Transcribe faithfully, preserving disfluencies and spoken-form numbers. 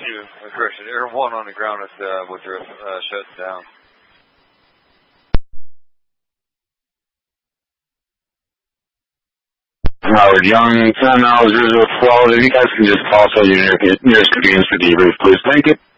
two, uh, correction, Air one on the ground at uh, Woodruff, uh, shutting down. Howard Young, ten now, zero zero twelve. If you guys can just call so your nearest convenience for debrief, please. Thank you.